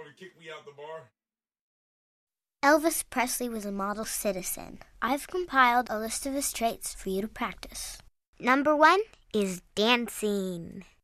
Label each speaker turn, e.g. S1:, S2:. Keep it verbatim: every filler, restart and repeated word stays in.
S1: to kick me out the bar?
S2: Elvis Presley was a model citizen. I've compiled a list of his traits for you to practice. Number one is dancing.